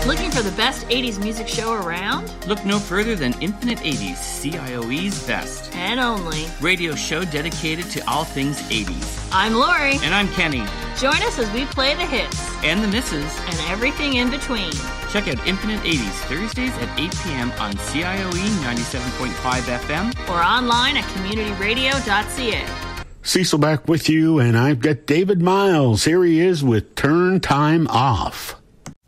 Looking for the best 80s music show around? Look no further than Infinite 80s, CIOE's best. And only. Radio show dedicated to all things 80s. I'm Lori. And I'm Kenny. Join us as we play the hits. And the misses. And everything in between. Check out Infinite 80s Thursdays at 8 p.m. on CIOE 97.5 FM. Or online at communityradio.ca. Cecil back with you, and I've got David Miles. Here he is with Turn Time Off.